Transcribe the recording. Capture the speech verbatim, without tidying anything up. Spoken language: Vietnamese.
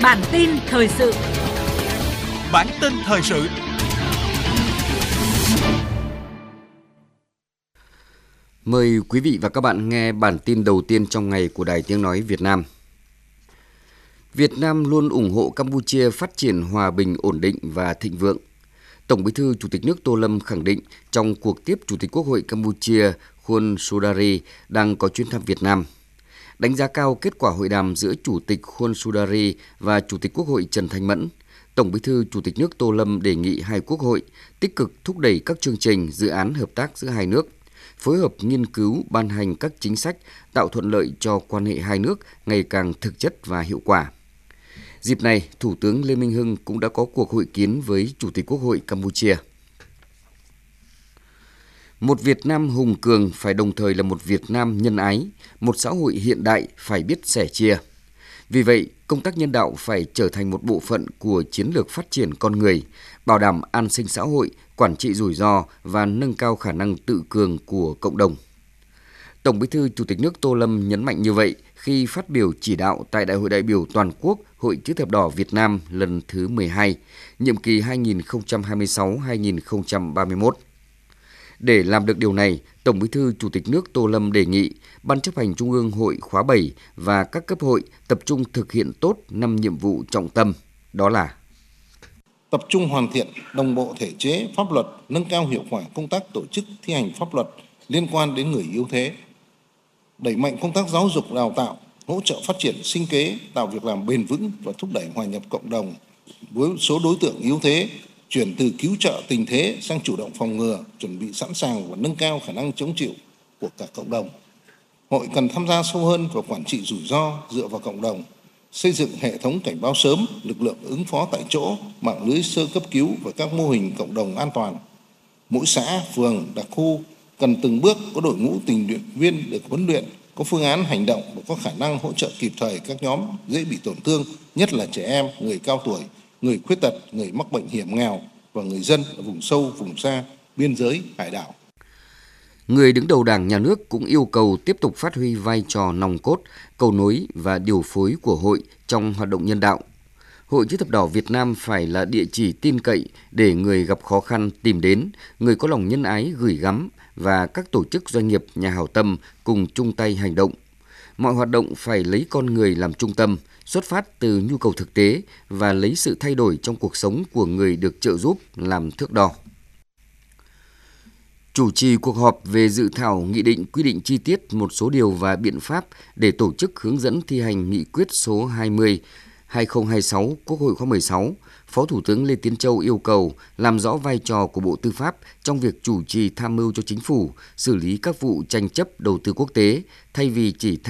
Bản tin thời sự. Bản tin thời sự. Mời quý vị và các bạn nghe bản tin đầu tiên trong ngày của Đài Tiếng nói Việt Nam. Việt Nam luôn ủng hộ Campuchia phát triển hòa bình, ổn định và thịnh vượng. Tổng Bí thư Chủ tịch nước Tô Lâm khẳng định trong cuộc tiếp Chủ tịch Quốc hội Campuchia Khuôn Sudari đang có chuyến thăm Việt Nam. Đánh giá cao kết quả hội đàm giữa Chủ tịch Khuôn Sudari và Chủ tịch Quốc hội Trần Thanh Mẫn, Tổng Bí thư Chủ tịch nước Tô Lâm đề nghị hai quốc hội tích cực thúc đẩy các chương trình, dự án hợp tác giữa hai nước, phối hợp nghiên cứu, ban hành các chính sách tạo thuận lợi cho quan hệ hai nước ngày càng thực chất và hiệu quả. Dịp này, Thủ tướng Lê Minh Hưng cũng đã có cuộc hội kiến với Chủ tịch Quốc hội Campuchia. Một Việt Nam hùng cường phải đồng thời là một Việt Nam nhân ái, một xã hội hiện đại phải biết sẻ chia. Vì vậy, công tác nhân đạo phải trở thành một bộ phận của chiến lược phát triển con người, bảo đảm an sinh xã hội, quản trị rủi ro và nâng cao khả năng tự cường của cộng đồng. Tổng Bí thư Chủ tịch nước Tô Lâm nhấn mạnh như vậy khi phát biểu chỉ đạo tại Đại hội đại biểu toàn quốc Hội Chữ thập đỏ Việt Nam lần thứ mười hai, nhiệm kỳ hai nghìn không trăm hai mươi sáu đến hai nghìn không trăm ba mươi mốt. Để làm được điều này, Tổng Bí thư Chủ tịch nước Tô Lâm đề nghị Ban chấp hành Trung ương Hội khóa bảy và các cấp hội tập trung thực hiện tốt năm nhiệm vụ trọng tâm, đó là tập trung hoàn thiện đồng bộ thể chế pháp luật, nâng cao hiệu quả công tác tổ chức thi hành pháp luật liên quan đến người yếu thế, đẩy mạnh công tác giáo dục đào tạo, hỗ trợ phát triển sinh kế, tạo việc làm bền vững và thúc đẩy hòa nhập cộng đồng với số đối tượng yếu thế, chuyển từ cứu trợ tình thế sang chủ động phòng ngừa, chuẩn bị sẵn sàng và nâng cao khả năng chống chịu của cả cộng đồng. Hội cần tham gia sâu hơn vào quản trị rủi ro dựa vào cộng đồng, xây dựng hệ thống cảnh báo sớm, lực lượng ứng phó tại chỗ, mạng lưới sơ cấp cứu và các mô hình cộng đồng an toàn. Mỗi xã, phường, đặc khu cần từng bước có đội ngũ tình nguyện viên được huấn luyện, có phương án hành động và có khả năng hỗ trợ kịp thời các nhóm dễ bị tổn thương, nhất là trẻ em, người cao tuổi, người khuyết tật, người mắc bệnh hiểm nghèo và người dân ở vùng sâu, vùng xa, biên giới, hải đảo. Người đứng đầu Đảng, Nhà nước cũng yêu cầu tiếp tục phát huy vai trò nòng cốt, cầu nối và điều phối của hội trong hoạt động nhân đạo. Hội Chữ thập đỏ Việt Nam phải là địa chỉ tin cậy để người gặp khó khăn tìm đến, người có lòng nhân ái gửi gắm và các tổ chức doanh nghiệp, nhà hảo tâm cùng chung tay hành động. Mọi hoạt động phải lấy con người làm trung tâm, xuất phát từ nhu cầu thực tế và lấy sự thay đổi trong cuộc sống của người được trợ giúp làm thước đo. Chủ trì cuộc họp về dự thảo nghị định quy định chi tiết một số điều và biện pháp để tổ chức hướng dẫn thi hành nghị quyết số hai mươi trên hai nghìn không trăm hai mươi sáu Quốc hội khóa mười sáu, Phó Thủ tướng Lê Tiến Châu yêu cầu làm rõ vai trò của Bộ Tư pháp trong việc chủ trì tham mưu cho Chính phủ xử lý các vụ tranh chấp đầu tư quốc tế thay vì chỉ